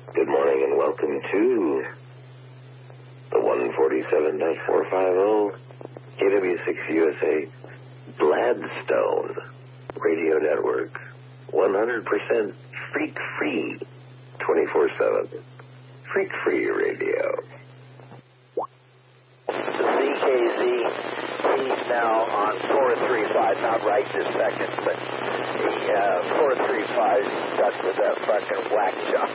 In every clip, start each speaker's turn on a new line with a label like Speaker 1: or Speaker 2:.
Speaker 1: Good morning and welcome to the 147.450 KW6 USA Gladstone Radio Network. 100% freak-free, 24/7. Freak-free radio.
Speaker 2: The CKZ, he's now on 435, not right this second, but 435 is stuck with that fucking whack job.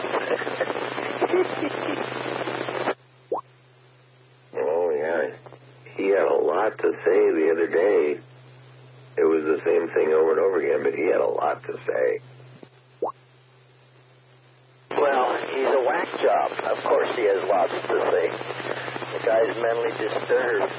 Speaker 1: Oh, yeah. He had a lot to say the other day. It was the same thing over and over again, but he had a lot to say.
Speaker 2: Well, he's a whack job. Of course he has lots to say. The guy's mentally disturbed.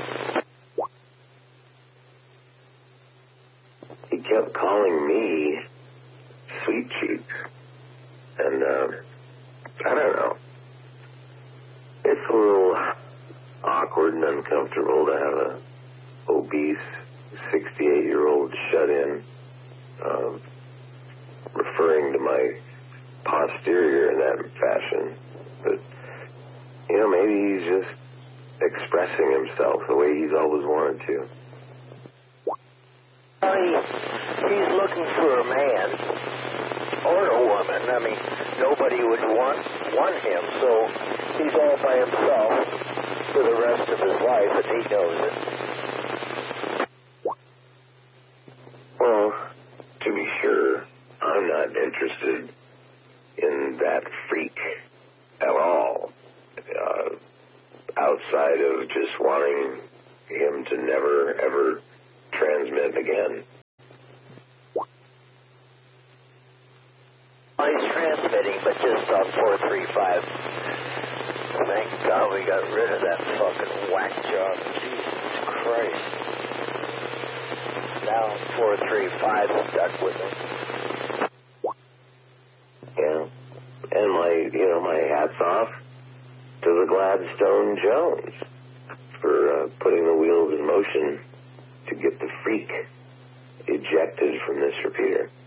Speaker 1: He kept calling me Sweet Cheeks. And, I don't know. It's a little awkward and uncomfortable to have a obese 68-year-old shut-in referring to my posterior in that fashion. But, maybe he's just expressing himself the way he's always wanted to.
Speaker 2: He's looking for a man or a woman. I mean, nobody would want him, so he's all by himself for the rest of his life, and he knows it.
Speaker 1: Well, to be sure, I'm not interested in that freak at all. Outside of just wanting him to never, ever transmit again.
Speaker 2: He's transmitting, but just on 435. Thank God we got rid of that fucking whack job. Jesus Christ. Now 435 stuck with him.
Speaker 1: Yeah. And my hat's off to the Gladstone Jones for putting the wheels in motion to get the freak ejected from this repeater.